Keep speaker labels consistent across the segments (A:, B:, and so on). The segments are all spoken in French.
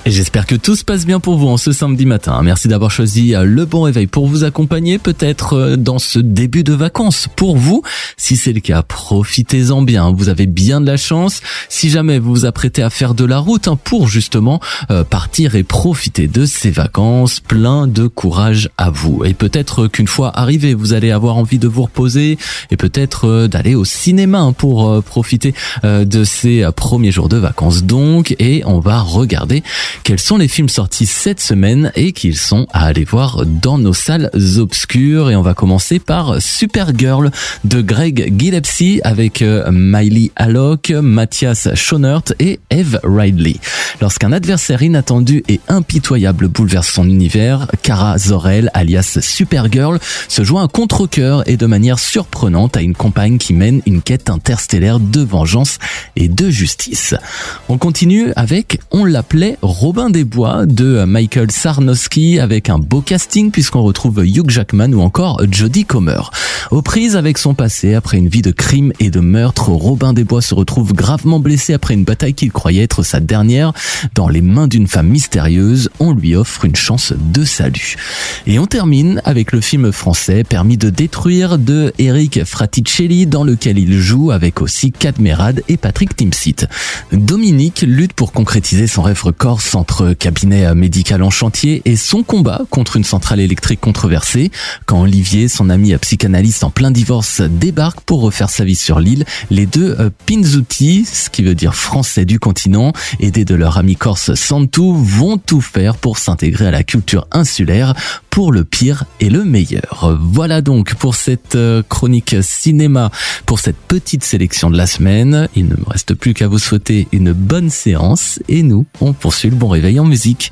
A: Et j'espère que tout se passe bien pour vous en ce samedi matin. Merci d'avoir choisi le bon réveil pour vous accompagner peut-être dans ce début de vacances. Pour vous, si c'est le cas, profitez-en bien. Vous avez bien de la chance. Si jamais vous vous apprêtez à faire de la route pour justement partir et profiter de ces vacances, plein de courage à vous. Et peut-être qu'une fois arrivé, vous allez avoir envie de vous reposer et peut-être d'aller au cinéma pour profiter de ces premiers jours de vacances donc. Et on va regarder quels sont les films sortis cette semaine et qu'ils sont à aller voir dans nos salles obscures. Et on va commencer par Supergirl de Greg Gillespie avec Miley Alcock, Matthias Schoenaert et Eve Ridley. Lorsqu'un adversaire inattendu et impitoyable bouleverse son univers, Kara Zor-El, alias Supergirl, se joint à contre-cœur et de manière surprenante à une compagne qui mène une quête interstellaire de vengeance et de justice. On continue avec On l'appelait Robin des Bois de Michael Sarnowski avec un beau casting puisqu'on retrouve Hugh Jackman ou encore Jodie Comer. Aux prises avec son passé, après une vie de crime et de meurtre, Robin des Bois se retrouve gravement blessé après une bataille qu'il croyait être sa dernière. Dans les mains d'une femme mystérieuse, on lui offre une chance de salut. Et on termine avec le film français Permis de détruire de Eric Fraticelli dans lequel il joue avec aussi Kat Merad et Patrick Timsit. Dominique lutte pour concrétiser son rêve corse entre cabinet médical en chantier et son combat contre une centrale électrique controversée. Quand Olivier, son ami psychanalyste en plein divorce, débarque pour refaire sa vie sur l'île, les deux Pinzuti, ce qui veut dire français du continent, aidés de leur ami corse Santu, vont tout faire pour s'intégrer à la culture insulaire pour le pire et le meilleur. Voilà donc pour cette chronique cinéma, pour cette petite sélection de la semaine. Il ne me reste plus qu'à vous souhaiter une bonne séance et nous, on poursuit le bon réveil en musique.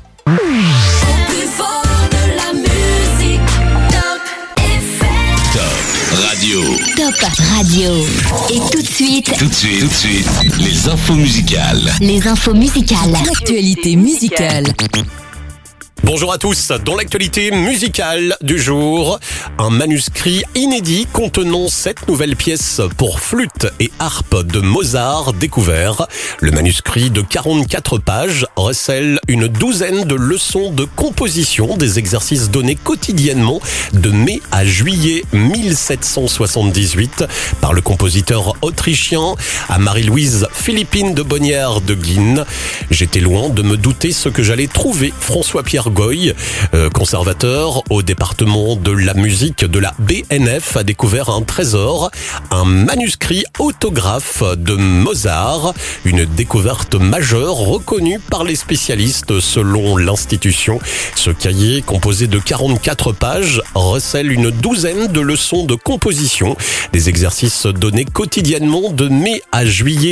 B: Top Radio. Et tout de suite,
C: les infos musicales.
B: L'actualité musicale.
D: Bonjour à tous, dans l'actualité musicale du jour, un manuscrit inédit contenant 7 nouvelles pièces pour flûte et harpe de Mozart découvert. Le manuscrit de 44 pages recèle une douzaine de leçons de composition des exercices donnés quotidiennement de mai à juillet 1778 par le compositeur autrichien à Marie-Louise Philippine de Bonnières de Guines. J'étais loin de me douter ce que j'allais trouver. François-Pierre Goy, conservateur au département de la musique de la BNF, a découvert un trésor, un manuscrit autographe de Mozart, une découverte majeure reconnue par les spécialistes selon l'institution. Ce cahier, composé de 44 pages, recèle une douzaine de leçons de composition, des exercices donnés quotidiennement de mai à juillet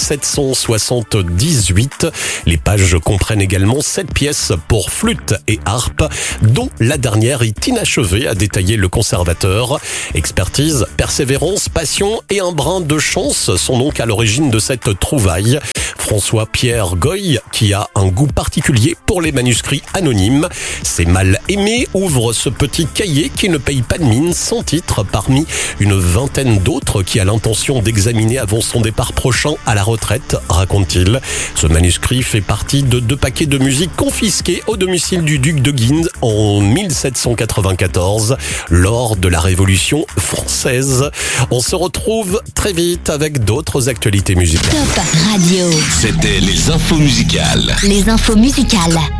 D: 1778. Les pages comprennent également 7 pièces pour flûte et harpe, dont la dernière est inachevée, a détaillé le conservateur. Expertise, persévérance, passion et un brin de chance sont donc à l'origine de cette trouvaille. François-Pierre Goy, qui a un goût particulier pour les manuscrits anonymes. Ses mal aimés ouvrent ce petit cahier qui ne paye pas de mine, sans titre, parmi une vingtaine d'autres qui a l'intention d'examiner avant son départ prochain à la retraite, raconte-t-il. Ce manuscrit fait partie de 2 paquets de musique confisqués au domicile du duc de Guines en 1794 lors de la Révolution française. On se retrouve très vite avec d'autres actualités musicales.
B: Top Radio.
C: C'était les infos musicales.
B: Les infos musicales.